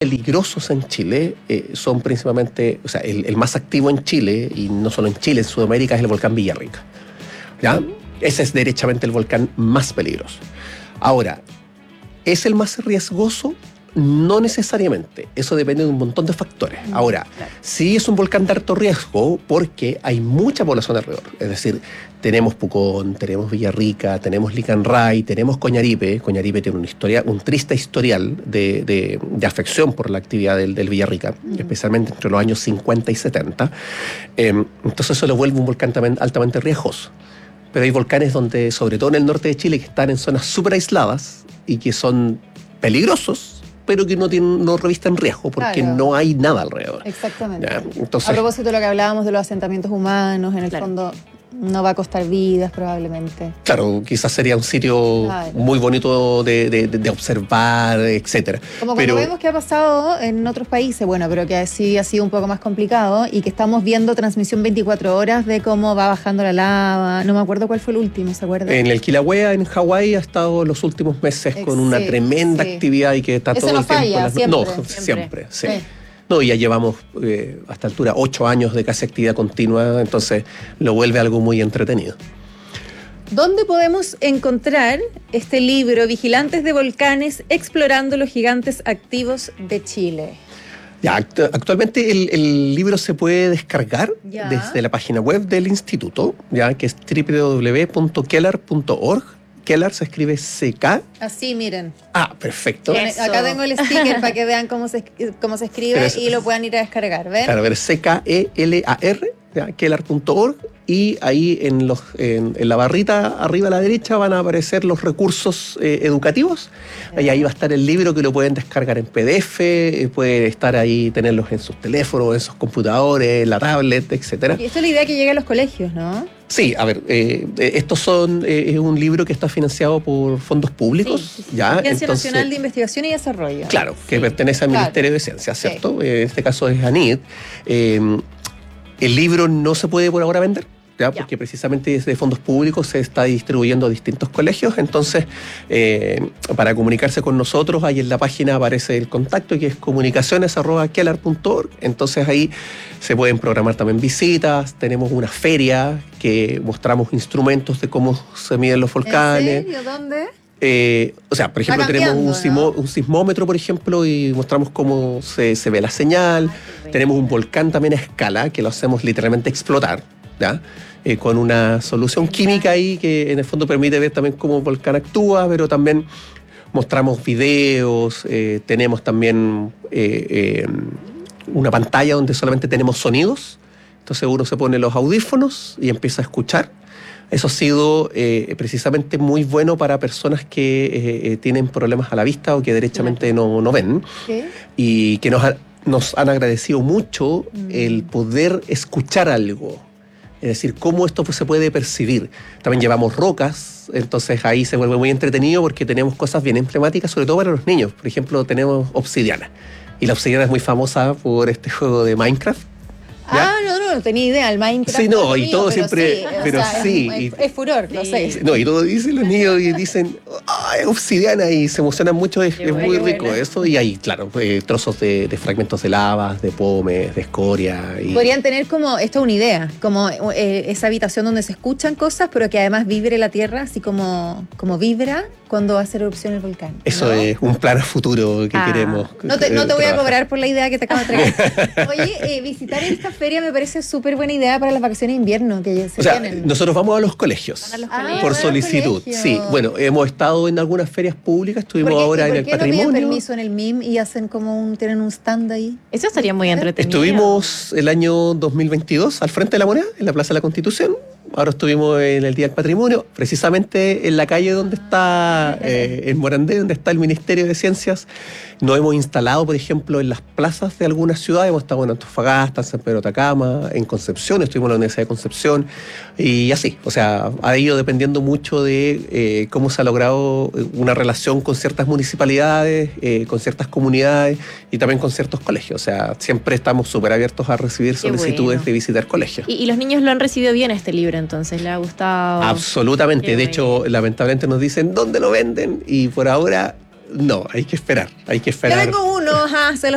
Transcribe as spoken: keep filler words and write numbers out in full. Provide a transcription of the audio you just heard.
peligrosos en Chile eh, son principalmente, o sea, el, el más activo en Chile, y no solo en Chile, en Sudamérica, es el volcán Villarrica. ¿Ya? Ese es derechamente el volcán más peligroso. Ahora, ¿es el más riesgoso? No necesariamente, eso depende de un montón de factores. Ahora, claro, sí es un volcán de alto riesgo porque hay mucha población alrededor. Es decir, tenemos Pucón, tenemos Villarrica, tenemos Licanray, tenemos Coñaripe. Coñaripe tiene una historia, un triste historial de, de, de afección por la actividad del, del Villarrica, mm. especialmente entre los años cincuenta y setenta. Eh, entonces eso lo vuelve un volcán altamente riesgoso. Pero hay volcanes donde, sobre todo en el norte de Chile, que están en zonas súper aisladas y que son peligrosos, pero que no, tienen, no revisten riesgo porque claro, no hay nada alrededor. Exactamente. Ya, entonces, a propósito de lo que hablábamos de los asentamientos humanos, en el claro, fondo no va a costar vidas probablemente. Claro, quizás sería un sitio claro, muy bonito de, de, de observar, etcétera. Como pero, cuando vemos que ha pasado en otros países, bueno, pero que sí ha sido un poco más complicado y que estamos viendo transmisión veinticuatro horas de cómo va bajando la lava. No me acuerdo cuál fue el último, ¿se acuerdan? En el Kilauea, en Hawái, ha estado los últimos meses con sí, una tremenda sí, actividad y que está Eso todo no el tiempo falla, en las... siempre, No, siempre, siempre, sí. sí. No, y ya llevamos eh, a esta altura ocho años de casi actividad continua, entonces lo vuelve algo muy entretenido. ¿Dónde podemos encontrar este libro, Vigilantes de Volcanes, explorando los gigantes activos de Chile? Ya, act- actualmente el, el libro se puede descargar ya, desde la página web del instituto, ya, que es doble u doble u doble u punto kellar punto org. Kellar se escribe C K. Así, miren. Ah, perfecto. Eso. Acá tengo el sticker para que vean cómo se, cómo se escribe es, y lo puedan ir a descargar, ¿ven? Claro, a ver, C K E L A R, kellar punto org, y ahí en, los, en, en la barrita arriba a la derecha van a aparecer los recursos eh, educativos. Yeah. Y ahí va a estar el libro que lo pueden descargar en P D F, eh, puede estar ahí, tenerlos en sus teléfonos, en sus computadores, en la tablet, etcétera. Y esto es la idea que llegue a los colegios, ¿no? Sí, a ver, eh, estos son eh, es un libro que está financiado por fondos públicos. Sí, sí, sí. ¿Ya? Agencia Entonces, Nacional de Investigación y Desarrollo. Claro, que sí, pertenece al claro, Ministerio de Ciencia, ¿cierto? Sí. En este caso es ANID. Eh, el libro no se puede por ahora vender, ¿ya? Porque ya, precisamente desde fondos públicos se está distribuyendo a distintos colegios. Entonces, eh, para comunicarse con nosotros, ahí en la página aparece el contacto, que es comunicaciones arroba kellar punto org. Entonces ahí se pueden programar también visitas. Tenemos una feria que mostramos instrumentos de cómo se miden los volcanes. ¿En serio? ¿Dónde? Eh, o sea, por ejemplo, tenemos un, sismo, ¿no? un sismómetro, por ejemplo, y mostramos cómo se, se ve la señal. Ay, tenemos un volcán también a escala, que lo hacemos literalmente explotar, ¿ya? Eh, con una solución química ahí que en el fondo permite ver también cómo el volcán actúa, pero también mostramos videos, eh, tenemos también eh, eh, una pantalla donde solamente tenemos sonidos. Entonces uno se pone los audífonos y empieza a escuchar. Eso ha sido eh, precisamente muy bueno para personas que eh, eh, tienen problemas a la vista o que derechamente no, no ven. ¿Qué? Y que nos, ha, nos han agradecido mucho mm. el poder escuchar algo. Es decir, cómo esto pues, se puede percibir. También llevamos rocas, entonces ahí se vuelve muy entretenido porque tenemos cosas bien emblemáticas, sobre todo para los niños. Por ejemplo, tenemos obsidiana. Y la obsidiana es muy famosa por este juego de Minecraft. ¿Ya? Ah, no, no, no tenía idea, el Minecraft. Sí, no, y mío, todo pero siempre, sí, pero o sea, sí. Es, y, es, es furor, lo sí, sé. No, y todos dicen los niños y dicen, ah, es obsidiana, y se emocionan mucho, es, es muy rico bueno. eso. Y hay, claro, eh, trozos de, de fragmentos de lavas, de pomes, de escoria. Y... Podrían tener como, esto es una idea, como eh, esa habitación donde se escuchan cosas, pero que además vibre la tierra, así como, como vibra cuando hace erupción el volcán. Eso ¿no? es un plan a futuro que ah, queremos. No te, no te voy a cobrar por la idea que te acabo de traer. Oye, eh, visitar esta feria me parece súper buena idea para las vacaciones de invierno que se o sea, tienen. Nosotros vamos a los colegios, a los colegios. Ah, por solicitud. Sí, bueno, hemos estado en algunas ferias públicas, estuvimos ahora en el Patrimonio. ¿Por qué no piden permiso en el M I M y hacen como un, tienen un stand ahí? Eso estaría muy entretenido. Estuvimos el año dos mil veintidós al frente de la Moneda, en la Plaza de la Constitución. Ahora estuvimos en el Día del Patrimonio, precisamente en la calle donde está, eh, en Morandé, donde está el Ministerio de Ciencias. Nos hemos instalado, por ejemplo, en las plazas de algunas ciudades. Hemos estado en Antofagasta, en San Pedro de Atacama, en Concepción, estuvimos en la Universidad de Concepción, y así. O sea, ha ido dependiendo mucho de eh, cómo se ha logrado una relación con ciertas municipalidades, eh, con ciertas comunidades y también con ciertos colegios. O sea, siempre estamos súper abiertos a recibir Qué solicitudes bueno. de visitar colegios. ¿Y, y los niños lo han recibido bien este libro, entonces? ¿Le ha gustado? Absolutamente. Qué de bueno. hecho, lamentablemente nos dicen ¿dónde lo venden? Y por ahora, no, hay que esperar. Hay que esperar. Yo tengo uno, ajá, se lo